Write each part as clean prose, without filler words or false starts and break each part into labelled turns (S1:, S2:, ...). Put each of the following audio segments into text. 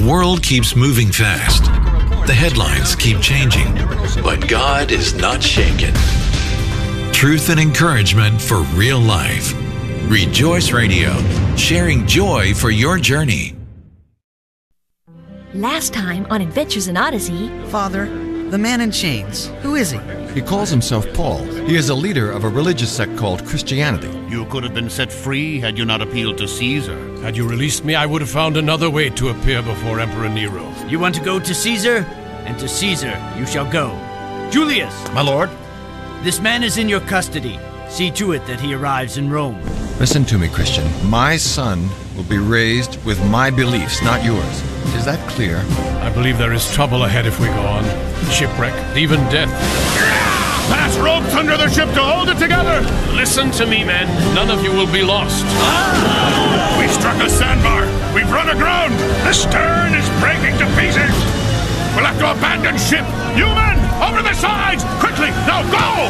S1: The world keeps moving fast. The headlines keep changing. But God is not shaken. Truth and encouragement for real life. Rejoice Radio, sharing joy for your journey.
S2: Last time on Adventures in Odyssey...
S3: Father, the man in chains, who is he?
S4: He calls himself Paul. He is a leader of a religious sect called Christianity.
S5: You could have been set free had you not appealed to Caesar.
S6: Had you released me, I would have found another way to appear before Emperor Nero.
S7: You want to go to Caesar? And to Caesar you shall go. Julius!
S4: My lord?
S7: This man is in your custody. See to it that he arrives in Rome.
S4: Listen to me, Christian. My son will be raised with my beliefs, not yours. Is that clear?
S6: I believe there is trouble ahead if we go on. Shipwreck, even death.
S5: Pass ropes under the ship to hold it together!
S6: Listen to me, men. None of you will be lost.
S5: We struck a sandbar! We've run aground! The stern is breaking to pieces! We'll have to abandon ship! You men! Over the sides! Quickly! Now go!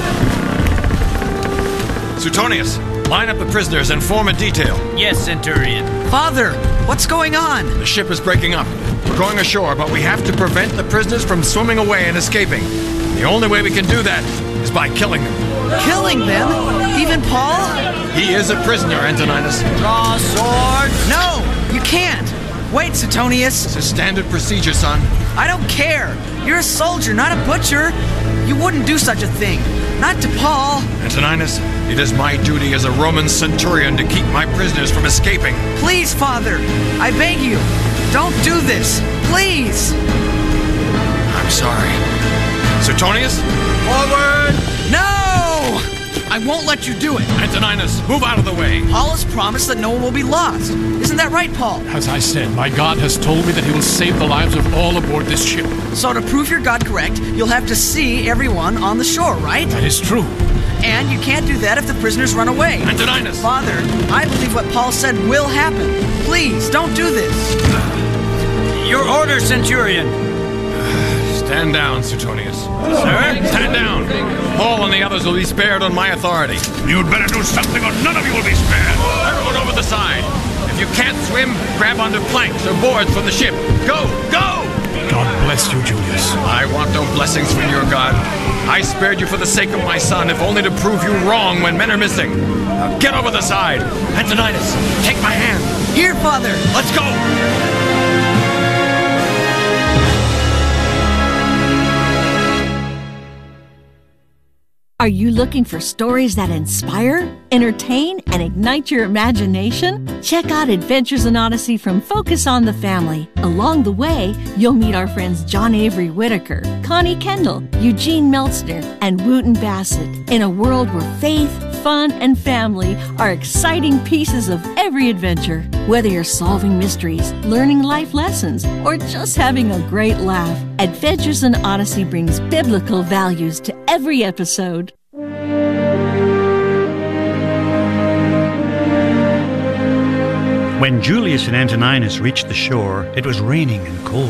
S4: Suetonius, line up the prisoners and form a detail.
S7: Yes, Centurion.
S3: Father, what's going on?
S4: The ship is breaking up. We're going ashore, but we have to prevent the prisoners from swimming away and escaping. The only way we can do that is by killing them.
S3: Killing them? Even Paul?
S4: He is a prisoner, Antoninus.
S7: Draw sword!
S3: No, you can't. Wait, Suetonius.
S4: It's a standard procedure, son.
S3: I don't care. You're a soldier, not a butcher. You wouldn't do such a thing. Not to Paul.
S4: Antoninus, it is my duty as a Roman centurion to keep my prisoners from escaping.
S3: Please, Father, I beg you, don't do this. Please.
S4: I'm sorry. Suetonius?
S3: Forward! No! I won't let you do it.
S4: Antoninus, move out of the way.
S3: Paul has promised that no one will be lost. Isn't that right, Paul?
S6: As I said, my God has told me that he will save the lives of all aboard this ship.
S3: So to prove your God correct, you'll have to see everyone on the shore, right?
S6: That is true.
S3: And you can't do that if the prisoners run away.
S4: Antoninus!
S3: Father, I believe what Paul said will happen. Please, don't do this.
S7: Your order, Centurion.
S4: Stand down, Suetonius.
S7: Sir?
S4: Stand down. Paul and the others will be spared on my authority.
S5: You'd better do something or none of you will be spared!
S4: Everyone over the side. If you can't swim, grab onto planks or boards from the ship. Go! Go!
S6: God bless you, Julius.
S4: I want no blessings from your God. I spared you for the sake of my son, if only to prove you wrong when men are missing. Now get over the side. Antoninus, take my hand.
S3: Here, Father.
S4: Let's go!
S2: Are you looking for stories that inspire, entertain, and ignite your imagination? Check out Adventures in Odyssey from Focus on the Family. Along the way, you'll meet our friends John Avery Whitaker, Connie Kendall, Eugene Meltzner, and Wooten Bassett in a world where faith, fun, and family are exciting pieces of every adventure. Whether you're solving mysteries, learning life lessons, or just having a great laugh, Adventures in Odyssey brings biblical values to every episode.
S8: When Julius and Antoninus reached the shore, it was raining and cold.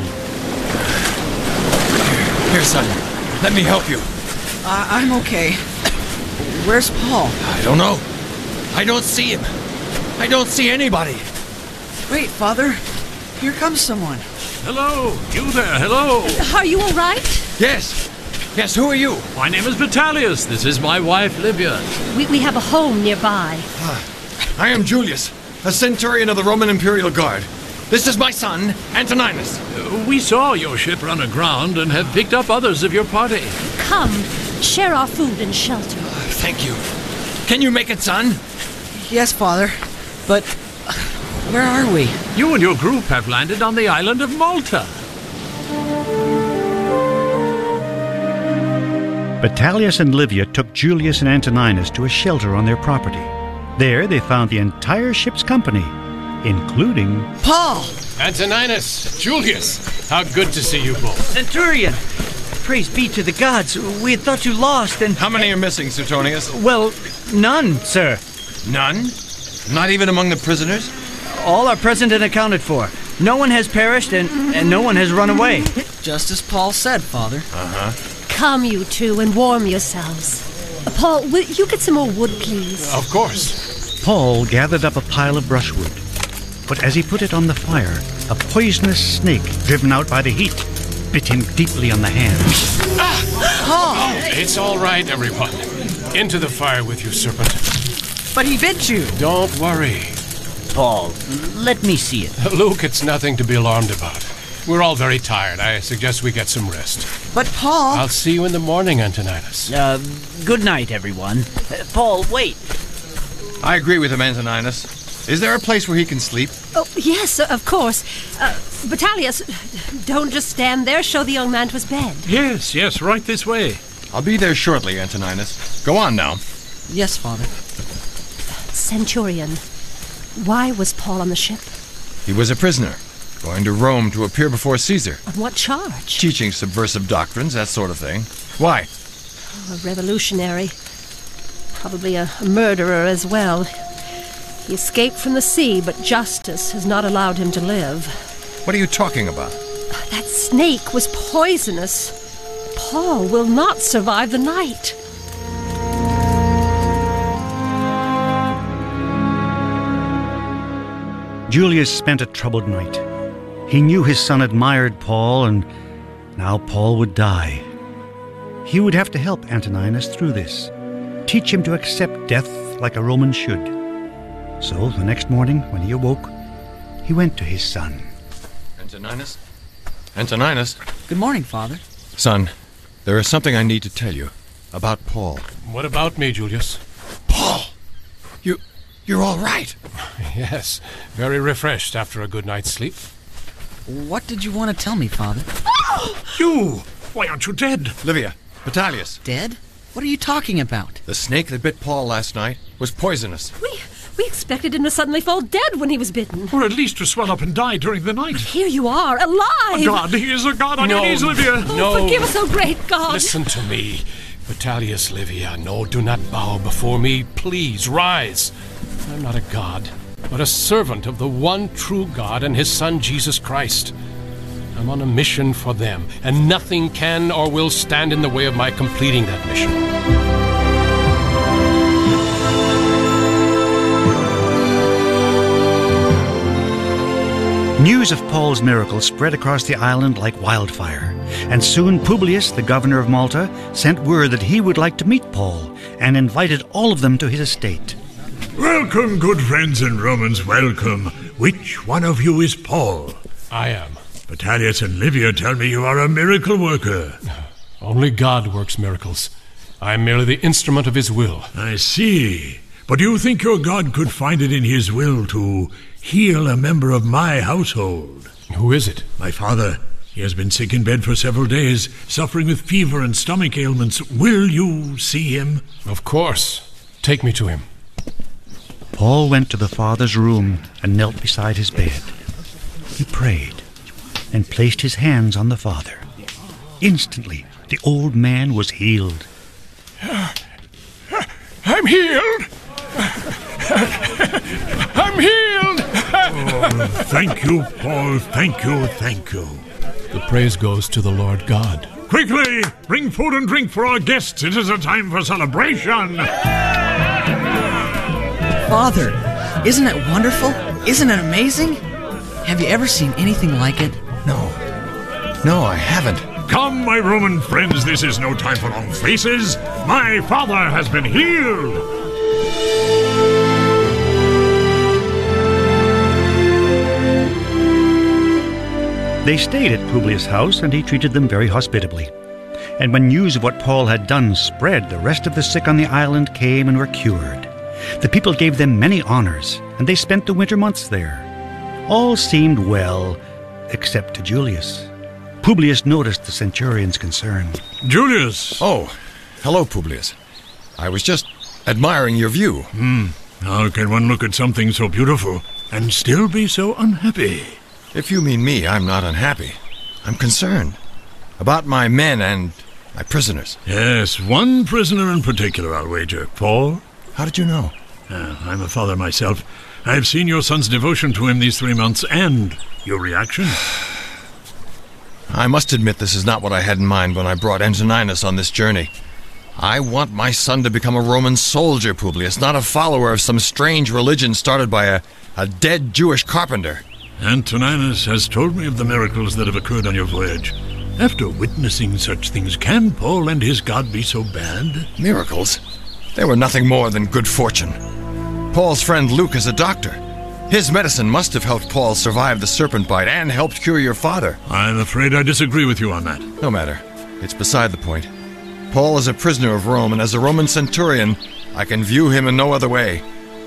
S4: Here, son. Let me help you.
S3: I'm okay. Where's Paul?
S4: I don't know. I don't see him. I don't see anybody.
S3: Wait, Father. Here comes someone.
S6: Hello, you there, hello.
S2: Are you all right?
S4: Yes. Yes, who are you?
S6: My name is Vitellius. This is my wife, Livia.
S9: We have a home nearby.
S4: I am Julius, a centurion of the Roman Imperial Guard. This is my son, Antoninus.
S6: We saw your ship run aground and have picked up others of your party.
S9: Come, share our food and shelter.
S4: Thank you. Can you make it, son?
S3: Yes, Father. But where are we?
S6: You and your group have landed on the island of Malta.
S8: Vitellius and Livia took Julius and Antoninus to a shelter on their property. There they found the entire ship's company, including
S3: Paul!
S6: Antoninus, Julius, how good to see you both.
S7: Centurion! Praise be to the gods. We had thought you lost and...
S4: How many are missing, Suetonius?
S7: Well, none, sir.
S4: None? Not even among the prisoners?
S7: All are present and accounted for. No one has perished and no one has run away.
S3: Just as Paul said, Father.
S9: Come, you two, and warm yourselves. Paul, will you get some more wood, please?
S6: Of course.
S8: Paul gathered up a pile of brushwood. But as he put it on the fire, A poisonous snake, driven out by the heat, bit him deeply on the hand.
S6: It's all right, everyone. Into the fire with you, serpent.
S3: But he bit you.
S6: Don't worry.
S7: Paul, let me see it.
S6: Luke, it's nothing to be alarmed about. We're all very tired. I suggest we get some rest.
S3: But Paul...
S6: I'll see you in the morning, Antoninus.
S7: Good night, everyone. Paul, wait.
S4: I agree with him, Antoninus. Is there a place where he can sleep?
S9: Oh, yes, of course. Battalius, don't just stand there. Show the young man to his bed.
S6: Yes, right this way.
S4: I'll be there shortly, Antoninus. Go on now.
S3: Yes, Father.
S9: Centurion, why was Paul on the ship?
S4: He was a prisoner, going to Rome to appear before Caesar.
S9: On what charge?
S4: Teaching subversive doctrines, that sort of thing. Why?
S9: A revolutionary. Probably a murderer as well. He escaped from the sea, but justice has not allowed him to live.
S4: What are you talking about?
S9: That snake was poisonous. Paul will not survive the night.
S8: Julius spent a troubled night. He knew his son admired Paul, and now Paul would die. He would have to help Antoninus through this, teach him to accept death like a Roman should. So the next morning, when he awoke, he went to his son.
S4: Antoninus? Antoninus?
S3: Good morning, Father.
S4: Son, there is something I need to tell you about Paul.
S6: What about me, Julius?
S4: Paul! You're all right.
S6: Yes, very refreshed after a good night's sleep.
S3: What did you want to tell me, Father?
S6: You! Why aren't you dead?
S4: Livia, Battalius.
S3: Dead? What are you talking about?
S4: The snake that bit Paul last night was poisonous.
S9: We expected him to suddenly fall dead when he was bitten.
S6: Or at least to swell up and die during the night.
S9: Here you are, alive!
S6: God, he is a god on your knees, Livia!
S9: Oh, forgive us, O great God!
S6: Listen to me. Battalius, Livia, no, do not bow before me. Please, rise. I'm not a god, but a servant of the one true God and his Son, Jesus Christ. I'm on a mission for them, and nothing can or will stand in the way of my completing that mission.
S8: News of Paul's miracle spread across the island like wildfire, and soon Publius, the governor of Malta, sent word that he would like to meet Paul and invited all of them to his estate.
S5: Welcome, good friends and Romans, welcome. Which one of you is Paul?
S6: I am.
S5: Battalius and Livia tell me you are a miracle worker.
S6: Only God works miracles. I am merely the instrument of his will.
S5: I see. But do you think your God could find it in his will to heal a member of my household?
S6: Who is it?
S5: My father. He has been sick in bed for several days, suffering with fever and stomach ailments. Will you see him?
S6: Of course. Take me to him.
S8: Paul went to the father's room and knelt beside his bed. He prayed and placed his hands on the father. Instantly, the old man was healed.
S6: I'm healed! I'm healed!
S5: Thank you, Paul. Thank you, thank you.
S6: The praise goes to the Lord God.
S5: Quickly, bring food and drink for our guests. It is a time for celebration.
S3: Father, isn't it wonderful? Isn't it amazing? Have you ever seen anything like it?
S4: No, I haven't.
S5: Come, my Roman friends, this is no time for long faces. My father has been healed.
S8: They stayed at Publius' house, and he treated them very hospitably. And when news of what Paul had done spread, the rest of the sick on the island came and were cured. The people gave them many honors, and they spent the winter months there. All seemed well, except to Julius. Publius noticed the centurion's concern.
S5: Julius!
S4: Oh, hello, Publius. I was just admiring your view.
S5: How can one look at something so beautiful and still be so unhappy?
S4: If you mean me, I'm not unhappy. I'm concerned about my men and my prisoners.
S5: Yes, one prisoner in particular, I'll wager. Paul?
S4: How did you know?
S5: I'm a father myself. I've seen your son's devotion to him these 3 months, and your reaction.
S4: I must admit this is not what I had in mind when I brought Antoninus on this journey. I want my son to become a Roman soldier, Publius, not a follower of some strange religion started by a dead Jewish carpenter.
S5: Antoninus has told me of the miracles that have occurred on your voyage. After witnessing such things, can Paul and his God be so bad?
S4: Miracles? They were nothing more than good fortune. Paul's friend Luke is a doctor. His medicine must have helped Paul survive the serpent bite and helped cure your father.
S5: I'm afraid I disagree with you on that.
S4: No matter. It's beside the point. Paul is a prisoner of Rome, and as a Roman centurion, I can view him in no other way.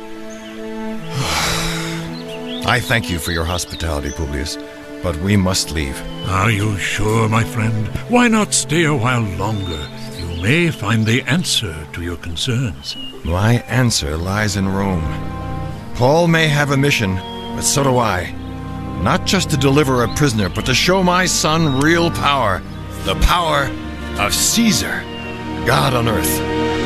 S4: I thank you for your hospitality, Publius, but we must leave.
S5: Are you sure, my friend? Why not stay a while longer? You may find the answer to your concerns.
S4: My answer lies in Rome. Paul may have a mission, but so do I. Not just to deliver a prisoner, but to show my son real power. The power of Caesar, God on earth.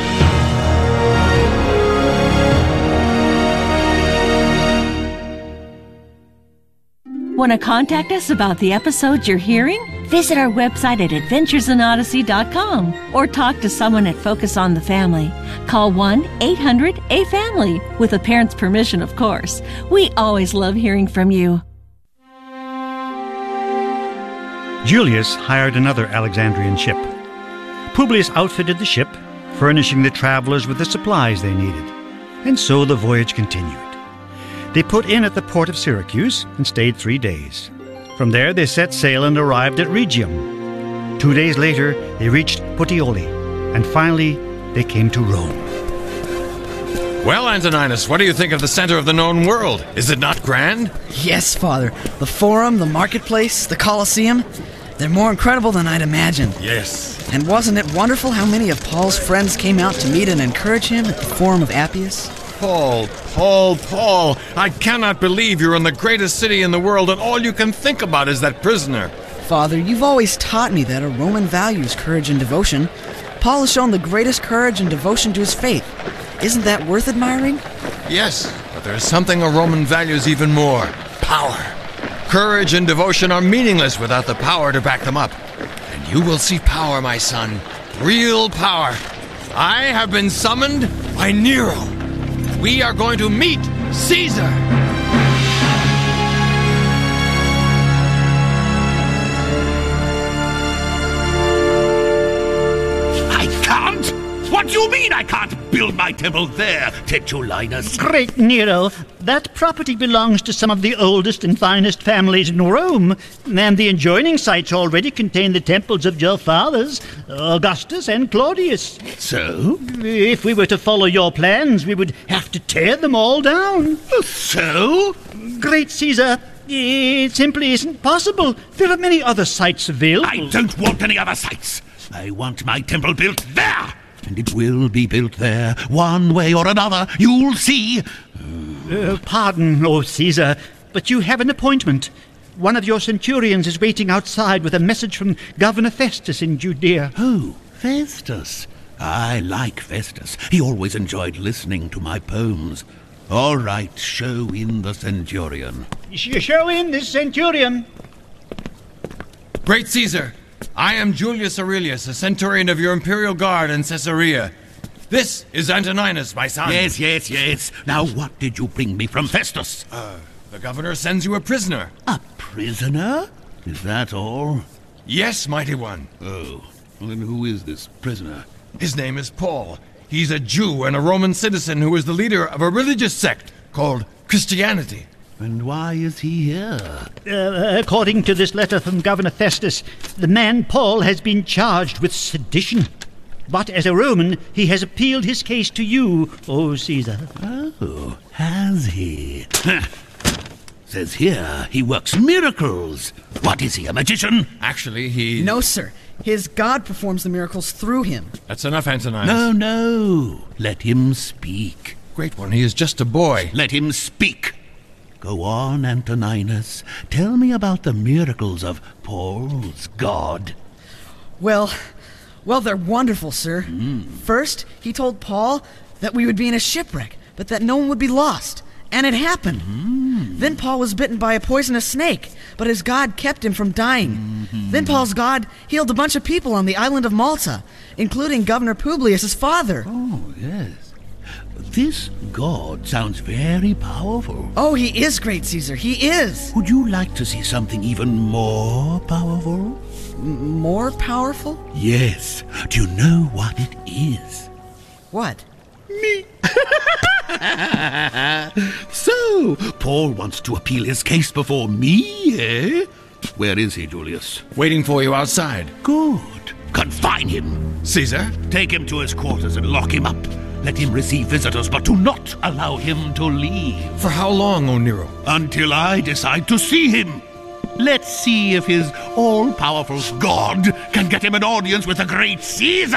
S2: Want to contact us about the episodes you're hearing? Visit our website at adventuresinodyssey.com or talk to someone at Focus on the Family. Call 1-800-A-FAMILY, with a parent's permission, of course. We always love hearing from you.
S8: Julius hired another Alexandrian ship. Publius outfitted the ship, furnishing the travelers with the supplies they needed. And so the voyage continued. They put in at the port of Syracuse and stayed 3 days. From there they set sail and arrived at Rhegium. 2 days later they reached Puteoli, and finally they came to Rome.
S4: Well, Antoninus, what do you think of the center of the known world? Is it not grand?
S3: Yes, Father. The Forum, the Marketplace, the Colosseum, they're more incredible than I'd imagined.
S4: Yes.
S3: And wasn't it wonderful how many of Paul's friends came out to meet and encourage him at the Forum of Appius?
S4: Paul, I cannot believe you're in the greatest city in the world and all you can think about is that prisoner.
S3: Father, you've always taught me that a Roman values courage and devotion. Paul has shown the greatest courage and devotion to his faith. Isn't that worth admiring?
S4: Yes, but there's something a Roman values even more. Power. Courage and devotion are meaningless without the power to back them up. And you will see power, my son. Real power. I have been summoned by Nero. We are going to meet Caesar.
S5: I can't? What do you mean I can't build my temple there, Titulinus?
S10: Great Nero, that property belongs to some of the oldest and finest families in Rome, and the adjoining sites already contain the temples of your fathers, Augustus and Claudius.
S5: So?
S10: If we were to follow your plans, we would have to tear them all down.
S5: So?
S10: Great Caesar, it simply isn't possible. There are many other sites available.
S5: I don't want any other sites. I want my temple built there. And it will be built there, one way or another. You'll see.
S10: Pardon, O Caesar, but you have an appointment. One of your centurions is waiting outside with a message from Governor Festus in Judea.
S5: Oh, Festus. I like Festus. He always enjoyed listening to my poems. All right, show in the centurion.
S10: Show in this centurion.
S4: Great Caesar, I am Julius Aurelius, a centurion of your imperial guard in Caesarea. This is Antoninus, my son.
S5: Yes. Now, what did you bring me from Festus?
S4: The governor sends you a prisoner.
S5: A prisoner? Is that all?
S4: Yes, mighty one.
S5: Oh, well, then who is this prisoner?
S4: His name is Paul. He's a Jew and a Roman citizen who is the leader of a religious sect called Christianity.
S5: And why is he here?
S10: According to this letter from Governor Festus, the man Paul has been charged with sedition. But as a Roman, he has appealed his case to you, O Caesar.
S5: Oh, has he? Says here he works miracles. What is he, a magician?
S4: Actually, he...
S3: No, sir. His God performs the miracles through him.
S4: That's enough, Antoninus.
S5: No. Let him speak.
S4: Great one, he is just a boy.
S5: Let him speak. Go on, Antoninus. Tell me about the miracles of Paul's God.
S3: Well, they're wonderful, sir. First, he told Paul that we would be in a shipwreck, but that no one would be lost. And it happened. Then Paul was bitten by a poisonous snake, but his God kept him from dying. Then Paul's God healed a bunch of people on the island of Malta, including Governor Publius' father.
S5: Oh, yes.
S11: This god sounds very powerful.
S3: Oh, he is great, Caesar. He is.
S11: Would you like to see something even more powerful?
S3: More powerful?
S11: Yes. Do you know what it is?
S3: What?
S11: Me. So, Paul wants to appeal his case before me, eh? Where is he, Julius?
S4: Waiting for you outside.
S11: Good. Confine him.
S4: Caesar?
S11: Take him to his quarters and lock him up. Let him receive visitors, but do not allow him to leave.
S4: For how long, O Nero?
S11: Until I decide to see him. Let's see if his all-powerful God can get him an audience with the great Caesar!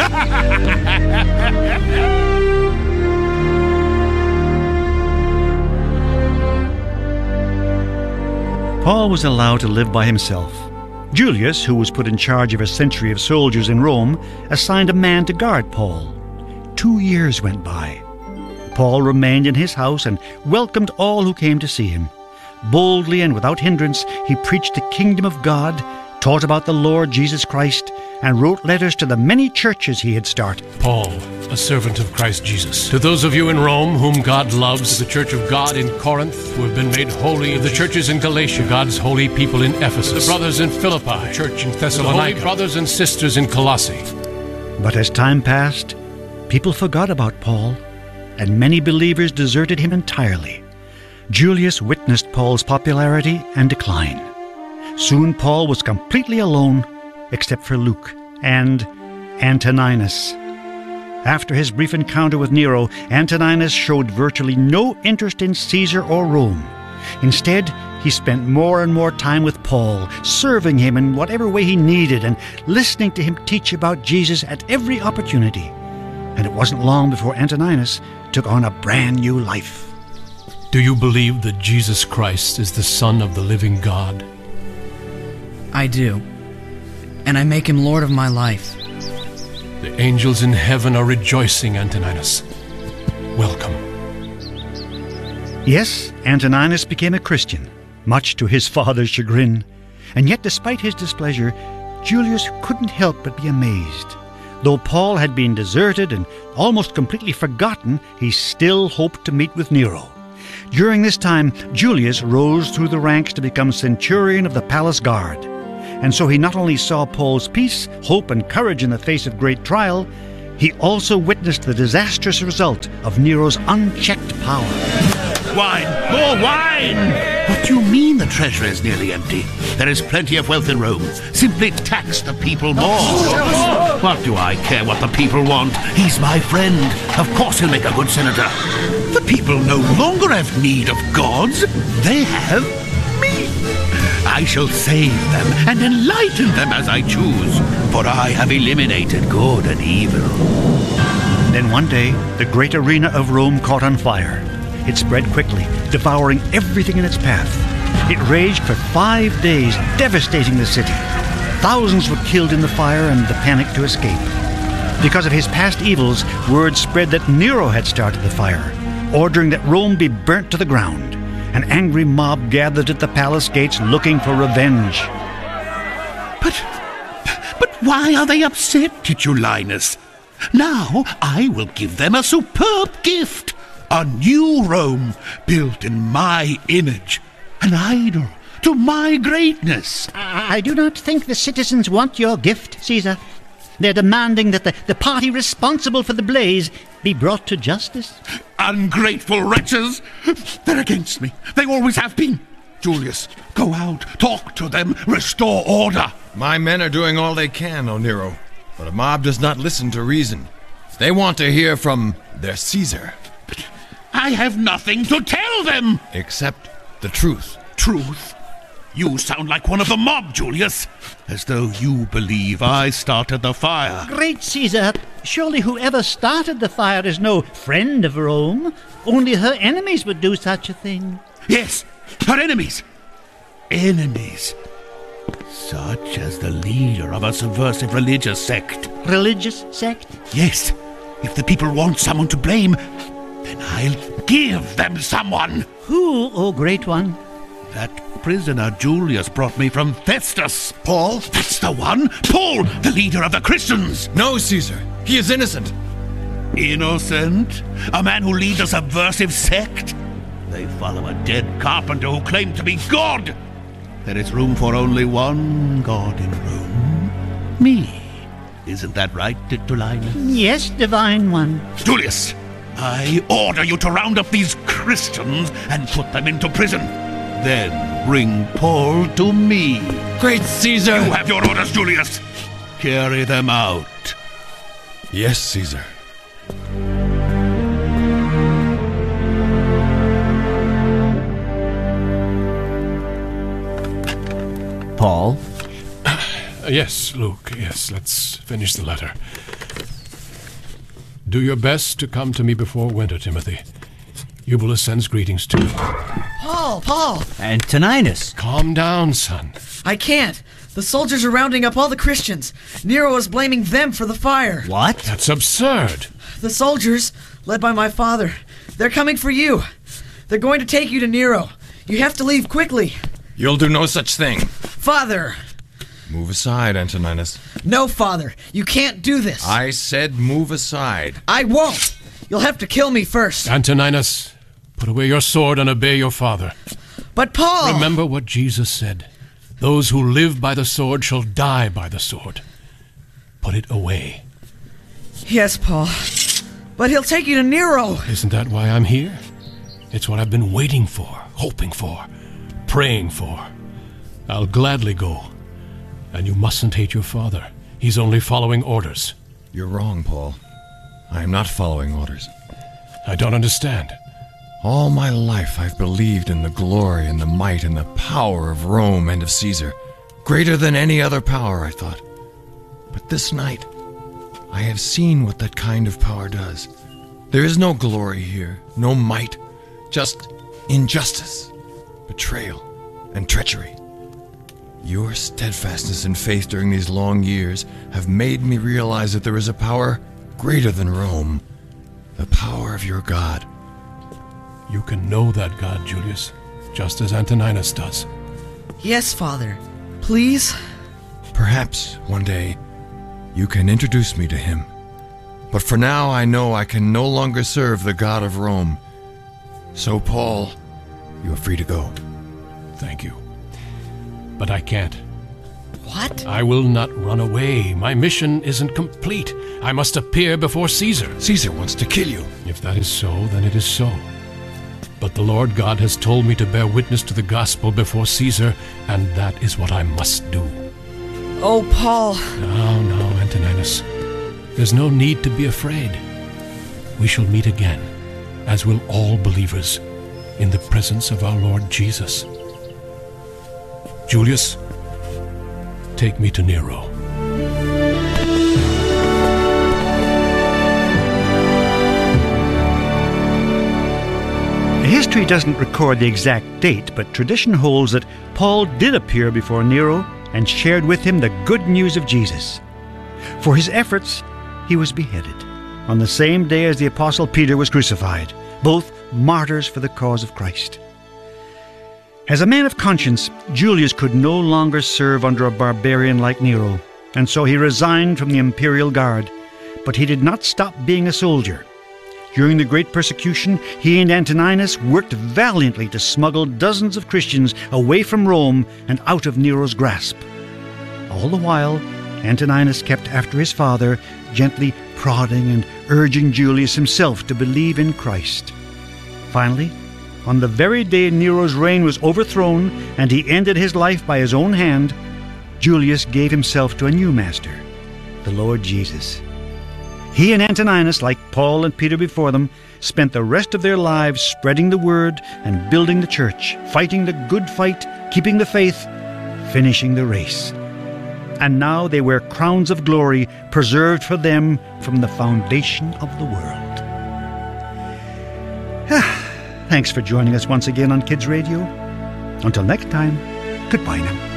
S8: Paul was allowed to live by himself. Julius, who was put in charge of a century of soldiers in Rome, assigned a man to guard Paul. 2 years went by. Paul remained in his house and welcomed all who came to see him. Boldly and without hindrance, he preached the kingdom of God, taught about the Lord Jesus Christ, and wrote letters to the many churches he had started.
S6: Paul, a servant of Christ Jesus. To those of you in Rome whom God loves, the church of God in Corinth who have been made holy, the churches in Galatia, God's holy people in Ephesus, the brothers in Philippi, the church in Thessalonica, the brothers and sisters in Colossae.
S8: But as time passed, people forgot about Paul, and many believers deserted him entirely. Julius witnessed Paul's popularity and decline. Soon Paul was completely alone, except for Luke and Antoninus. After his brief encounter with Nero, Antoninus showed virtually no interest in Caesar or Rome. Instead, he spent more and more time with Paul, serving him in whatever way he needed and listening to him teach about Jesus at every opportunity. And it wasn't long before Antoninus took on a brand new life.
S6: Do you believe that Jesus Christ is the Son of the living God?
S3: I do. And I make him Lord of my life.
S6: The angels in heaven are rejoicing, Antoninus. Welcome.
S8: Yes, Antoninus became a Christian, much to his father's chagrin. And yet, despite his displeasure, Julius couldn't help but be amazed. Though Paul had been deserted and almost completely forgotten, he still hoped to meet with Nero. During this time, Julius rose through the ranks to become centurion of the palace guard. And so he not only saw Paul's peace, hope, and courage in the face of great trial, he also witnessed the disastrous result of Nero's unchecked power.
S11: Wine! More wine! What do you mean the treasury is nearly empty? There is plenty of wealth in Rome. Simply tax the people more. What do I care what the people want? He's my friend. Of course he'll make a good senator. The people no longer have need of gods. They have me. I shall save them and enlighten them as I choose, for I have eliminated good and evil.
S8: Then one day, the great arena of Rome caught on fire. It spread quickly, devouring everything in its path. It raged for 5 days, devastating the city. Thousands were killed in the fire and the panic to escape. Because of his past evils, word spread that Nero had started the fire, ordering that Rome be burnt to the ground. An angry mob gathered at the palace gates looking for revenge.
S11: But why are they upset, Titulinus? Now I will give them a superb gift. A new Rome, built in my image. An idol to my greatness.
S10: I do not think the citizens want your gift, Caesar. They're demanding that the party responsible for the blaze be brought to justice.
S11: Ungrateful wretches! They're against me. They always have been. Julius, go out, talk to them, restore order.
S4: My men are doing all they can, O Nero, but a mob does not listen to reason. They want to hear from their Caesar.
S11: But I have nothing to tell them!
S4: Except the truth.
S11: Truth? You sound like one of the mob, Julius. As though you believe I started the fire.
S10: Great Caesar, surely whoever started the fire is no friend of Rome. Only her enemies would do such a thing.
S11: Yes, her enemies. Enemies. Such as the leader of a subversive religious sect.
S10: Religious sect?
S11: Yes. If the people want someone to blame, then I'll give them someone.
S10: Who, O great one?
S11: That prisoner Julius brought me from Festus. Paul? That's the one! Paul, the leader of the Christians!
S4: No, Caesar. He is innocent.
S11: Innocent? A man who leads a subversive sect? They follow a dead carpenter who claimed to be God. There is room for only one God in Rome. Me. Isn't that right, Titulinus?
S10: Yes, Divine One.
S11: Julius, I order you to round up these Christians and put them into prison. Then bring Paul to me.
S4: Great Caesar!
S11: You have your orders, Julius. Carry them out.
S4: Yes, Caesar.
S7: Paul?
S6: Yes, Luke, yes, let's finish the letter. Do your best to come to me before winter, Timothy. Eubulus sends greetings to you.
S3: Paul!
S7: Antoninus!
S6: Calm down, son.
S3: I can't. The soldiers are rounding up all the Christians. Nero is blaming them for the fire.
S7: What?
S6: That's absurd.
S3: The soldiers, led by my father, they're coming for you. They're going to take you to Nero. You have to leave quickly.
S4: You'll do no such thing.
S3: Father!
S4: Move aside, Antoninus.
S3: No, Father. You can't do this.
S4: I said move aside.
S3: I won't. You'll have to kill me first.
S6: Antoninus, put away your sword and obey your father.
S3: But Paul...
S6: Remember what Jesus said. Those who live by the sword shall die by the sword. Put it away.
S3: Yes, Paul. But he'll take you to Nero.
S6: Isn't that why I'm here? It's what I've been waiting for, hoping for, praying for. I'll gladly go. And you mustn't hate your father. He's only following orders.
S4: You're wrong, Paul. I am not following orders.
S6: I don't understand.
S4: All my life I've believed in the glory and the might and the power of Rome and of Caesar. Greater than any other power, I thought. But this night, I have seen what that kind of power does. There is no glory here, no might, just injustice, betrayal, and treachery. Your steadfastness and faith during these long years have made me realize that there is a power greater than Rome, the power of your God.
S6: You can know that God, Julius, just as Antoninus does.
S3: Yes, Father. Please?
S4: Perhaps one day you can introduce me to him. But for now I know I can no longer serve the God of Rome. So, Paul, you are free to go.
S6: Thank you. But I can't.
S3: What?
S6: I will not run away. My mission isn't complete. I must appear before Caesar.
S4: Caesar wants to kill you.
S6: If that is so, then it is so. But the Lord God has told me to bear witness to the gospel before Caesar, and that is what I must do.
S3: Oh, Paul.
S6: No, Antoninus. There's no need to be afraid. We shall meet again, as will all believers, in the presence of our Lord Jesus. Julius, take me to Nero.
S8: History doesn't record the exact date, but tradition holds that Paul did appear before Nero and shared with him the good news of Jesus. For his efforts, he was beheaded on the same day as the Apostle Peter was crucified, both martyrs for the cause of Christ. As a man of conscience, Julius could no longer serve under a barbarian like Nero, and so he resigned from the imperial guard. But he did not stop being a soldier. During the Great Persecution, he and Antoninus worked valiantly to smuggle dozens of Christians away from Rome and out of Nero's grasp. All the while, Antoninus kept after his father, gently prodding and urging Julius himself to believe in Christ. Finally, on the very day Nero's reign was overthrown and he ended his life by his own hand, Julius gave himself to a new master, the Lord Jesus. He and Antoninus, like Paul and Peter before them, spent the rest of their lives spreading the word and building the church, fighting the good fight, keeping the faith, finishing the race. And now they wear crowns of glory preserved for them from the foundation of the world. Thanks for joining us once again on Kids Radio. Until next time, goodbye now.